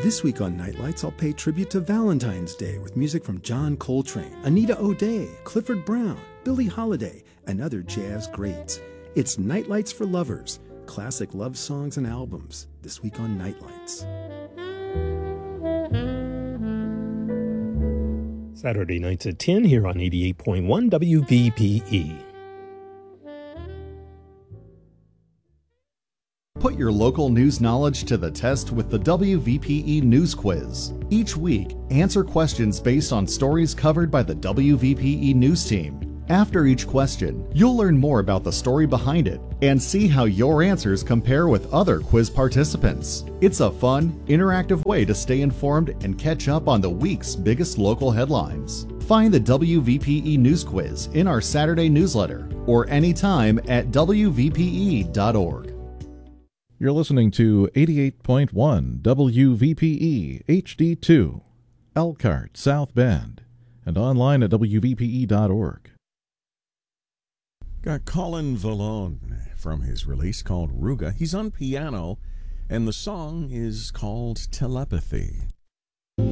This week on Nightlights, I'll pay tribute to Valentine's Day with music from John Coltrane, Anita O'Day, Clifford Brown, Billie Holiday, and other jazz greats. It's Nightlights for Lovers, classic love songs and albums, this week on Nightlights. Saturday nights at 10 here on 88.1 WVPE. Put your local news knowledge to the test with the WVPE News Quiz. Each week, answer questions based on stories covered by the WVPE News team. After each question, you'll learn more about the story behind it and see how your answers compare with other quiz participants. It's a fun, interactive way to stay informed and catch up on the week's biggest local headlines. Find the WVPE News Quiz in our Saturday newsletter or anytime at WVPE.org. You're listening to 88.1 WVPE HD2, Elkhart, South Bend, and online at WVPE.org. Got Colin Vallone from his release called Ruga. He's on piano, and the song is called Telepathy.